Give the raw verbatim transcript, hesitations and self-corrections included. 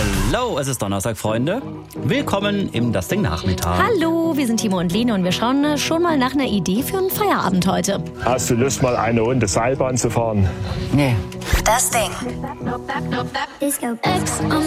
Hallo, es ist Donnerstag, Freunde. Willkommen im Das Ding Nachmittag. Hallo, wir sind Timo und Lene und wir schauen äh, schon mal nach einer Idee für einen Feierabend heute. Hast du Lust, mal eine Runde Seilbahn zu fahren? Nee. Das Ding. Disco X